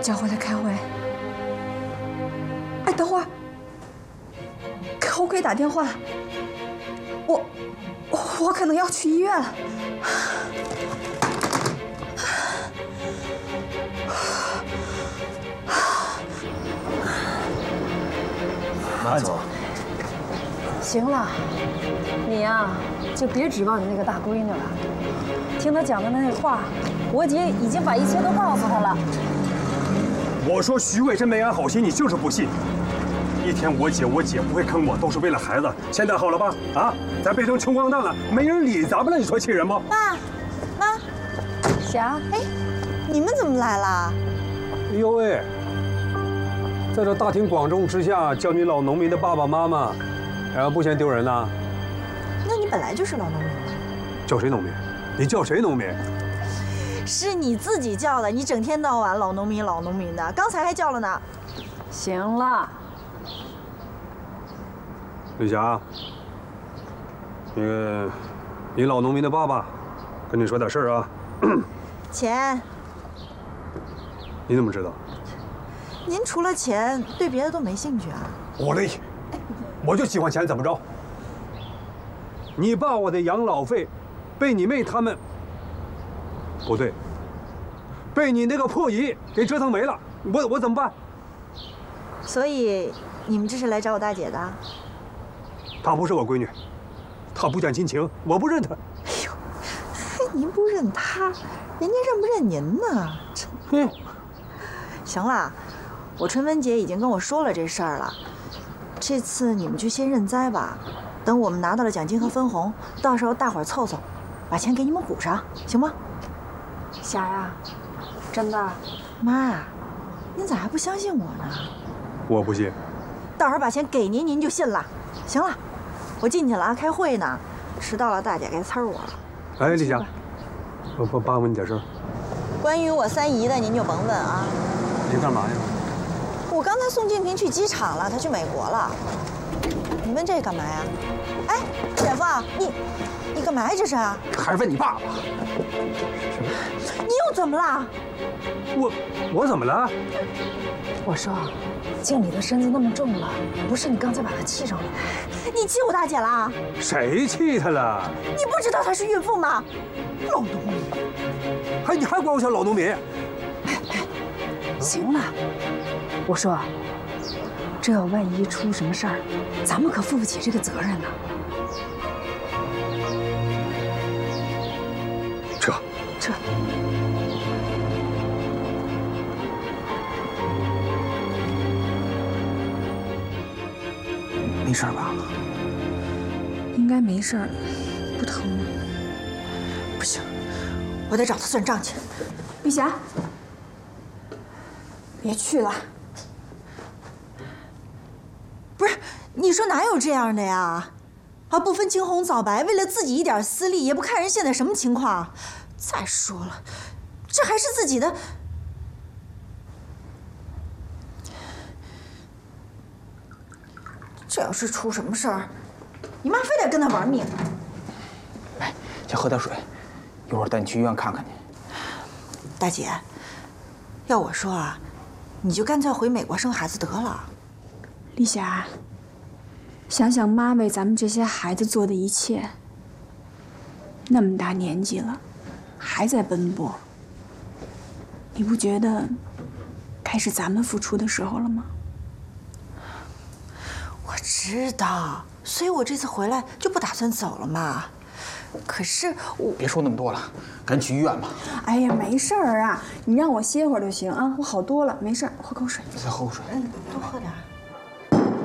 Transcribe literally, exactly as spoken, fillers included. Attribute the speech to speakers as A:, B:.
A: 叫回来开会。哎，等会儿，可不可以打电话？我我我可能要去医院了。
B: 慢走。
C: 行了，你呀、就别指望你那个大闺女了。听她讲的那话，我姐已经把一切都告诉她了。
B: 我说徐伟真没安好心，你就是不信。一天我姐我姐不会坑我，都是为了孩子。现在好了吧？啊，咱变成穷光蛋了，没人理咱们了，你说气人吗？
D: 妈，妈，
C: 霞，
D: 哎，你们怎么来了？
B: 哎呦喂，在这大庭广众之下叫你老农民的爸爸妈妈，然后不嫌丢人呐？
D: 那你本来就是老农民。
B: 叫谁农民？你叫谁农民？
D: 是你自己叫的，你整天到晚老农民老农民的，刚才还叫了呢。
C: 行了，
B: 李霞，那个，你老农民的爸爸，跟你说点事儿啊。
D: 钱，
B: 你怎么知道？
D: 您除了钱，对别的都没兴趣啊？
B: 我嘞，我就喜欢钱，怎么着？你爸我的养老费，被你妹他们，不对，被你那个破姨给折腾没了，我我怎么办？
D: 所以你们这是来找我大姐的？
B: 她不是我闺女，她不讲亲情，我不认她。
D: 哎呦，还您不认她，人家认不认您呢？
B: 哼，
D: 行了，我春芬姐已经跟我说了这事儿了。这次你们就先认栽吧，等我们拿到了奖金和分红，到时候大伙儿凑凑，把钱给你们补上，行吗？
C: 霞呀，真的。
D: 妈，您咋还不相信我呢？
B: 我不信。
D: 到时候把钱给您，您就信了。行了，我进去了啊，开会呢，迟到了大姐该呲儿我了。
B: 哎，丽霞，我我帮问你点事儿。
D: 关于我三姨的，您就甭问啊。
B: 你干嘛呀？
D: 我刚才送静平去机场了，她去美国了。你问这干嘛呀？哎，姐夫，你你干嘛呀？这是？
E: 还是问你爸爸。
D: 你又怎么了？
B: 我我怎么了？
C: 我说，静你的身子那么重了，不是你刚才把她气着了？
D: 你气我大姐了？
B: 谁气她了？
D: 你不知道她是孕妇吗？老农民，
B: 还你还管我叫老农民？
C: 行了，我说，这要万一出什么事儿，咱们可负不起这个责任呢。
B: 撤
C: 撤。
E: 没事吧？
A: 应该没事儿，不疼了。
D: 不行，我得找她算账去。
A: 玉霞，别去了。
D: 不是，你说哪有这样的呀？啊，不分青红皂白，为了自己一点私利，也不看人现在什么情况。再说了，这还是自己的。这要是出什么事儿，你妈非得跟他玩命。
E: 来，先喝点水，一会儿带你去医院看看你。
D: 大姐，要我说啊，你就干脆回美国生孩子得了。
A: 丽霞，想想妈为咱们这些孩子做的一切，那么大年纪了，还在奔波，你不觉得该是咱们付出的时候了吗？
D: 我知道，所以我这次回来就不打算走了嘛。可是我
E: 别说那么多了，赶紧去医院吧。
A: 哎呀，没事儿啊，你让我歇会儿就行啊，我好多了，没事儿，喝口水。
E: 再喝口水。
D: 嗯，多喝点。